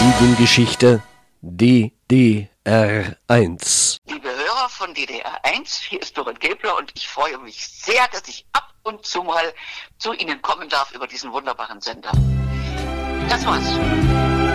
Familiengeschichte DDR1. Liebe Hörer von DDR1, hier ist Dorit Gebler und ich freue mich sehr, dass ich ab und zu mal zu Ihnen kommen darf über diesen wunderbaren Sender. Das war's.